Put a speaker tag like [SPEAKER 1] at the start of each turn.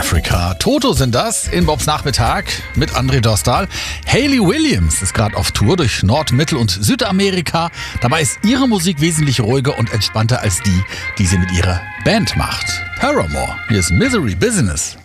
[SPEAKER 1] Africa. Toto sind das in Bobs Nachmittag mit André Dostal. Hayley Williams ist gerade auf Tour durch Nord-, Mittel- und Südamerika. Dabei ist ihre Musik wesentlich ruhiger und entspannter als die sie mit ihrer Band macht. Paramore, hier ist Misery Business.